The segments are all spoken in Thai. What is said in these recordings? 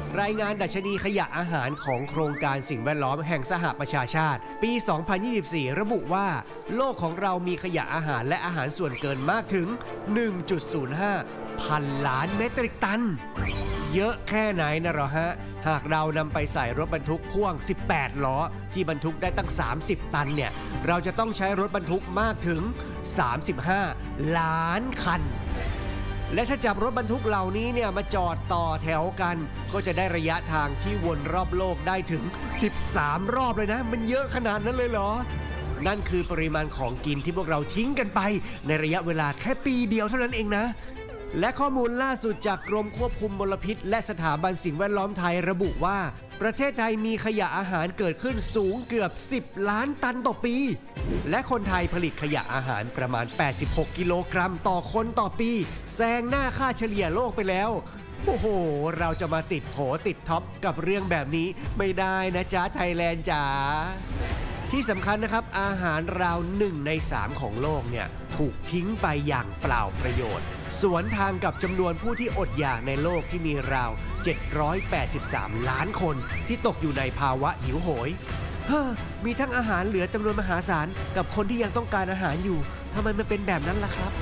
รายงานดัชนีขยะอาหารของโครงการสิ่งแวดล้อมแห่งสหประชาชาติปี 2024 ระบุว่าโลกของเรามีขยะอาหารและอาหารส่วนเกินมากถึง 1.05 พันล้านเมตริกตันเยอะแค่ไหนนะเหรอฮะหากเรานำไปใส่รถบรรทุกพ่วง 18 ล้อที่บรรทุกได้ตั้ง 30 ตันเนี่ยเราจะต้องใช้รถบรรทุกมากถึง 35 ล้านคันและถ้าจับรถบรรทุกเหล่านี้เนี่ยมาจอดต่อแถวกันก็จะได้ระยะทางที่วนรอบโลกได้ถึง 13 รอบเลยนะมันเยอะขนาดนั้นเลยเหรอนั่นคือปริมาณของกินที่พวกเราทิ้งกันไปในระยะเวลาแค่ปีเดียวเท่านั้นเองนะและข้อมูลล่าสุดจากกรมควบคุมมลพิษและสถาบันสิ่งแวดล้อมไทยระบุว่าประเทศไทยมีขยะอาหารเกิดขึ้นสูงเกือบ10 ล้านตันต่อปีและคนไทยผลิตขยะอาหารประมาณ86กิโลกรัมต่อคนต่อปีแซงหน้าค่าเฉลี่ยโลกไปแล้วโอ้โหเราจะมาติดโผติดท็อปกับเรื่องแบบนี้ไม่ได้นะจ๊ะไทยแลนด์จ๋าที่สำคัญนะครับอาหารราว1 ใน 3ของโลกเนี่ยถูกทิ้งไปอย่างเปล่าประโยชน์สวนทางกับจำนวนผู้ที่อดอยากในโลกที่มีราว783 ล้านคนที่ตกอยู่ในภาวะหิวโหยมีทั้งอาหารเหลือจำนวนมหาศาลกับคนที่ยังต้องการอาหารอยู่ทำไมมันเป็นแบบนั้นล่ะครับ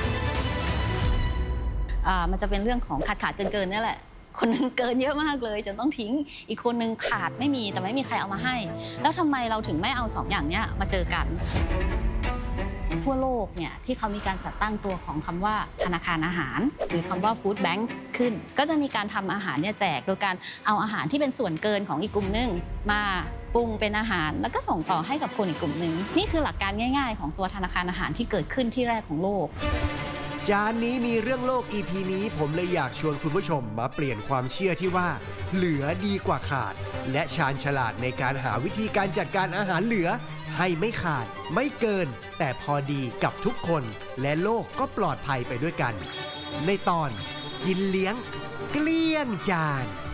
มันจะเป็นเรื่องของขาดเกินนี่แหละคนนึงเกินเยอะมากเลยจนต้องทิ้งอีกคนนึงขาดไม่มีแต่ไม่มีใครเอามาให้แล้วทำไมเราถึงไม่เอา2 อย่างนี้มาเจอกันทั่วโลกเนี่ยที่เขามีการจัดตั้งตัวของคำว่าธนาคารอาหารหรือคำว่าฟู้ดแบงค์ขึ้นก็จะมีการทำอาหารเนี่ยแจกโดยการเอาอาหารที่เป็นส่วนเกินของอีกกลุ่มนึงมาปรุงเป็นอาหารแล้วก็ส่งต่อให้กับคนอีกกลุ่มนึงนี่คือหลักการง่ายๆของตัวธนาคารอาหารที่เกิดขึ้นที่แรกของโลกจานนี้มีเรื่องโลก EP นี้ผมเลยอยากชวนคุณผู้ชมมาเปลี่ยนความเชื่อที่ว่าเหลือดีกว่าขาดและชาญฉลาดในการหาวิธีการจัดการอาหารเหลือให้ไม่ขาดไม่เกินแต่พอดีกับทุกคนและโลกก็ปลอดภัยไปด้วยกันในตอนกินเลี้ยงเกลี้ยงจาน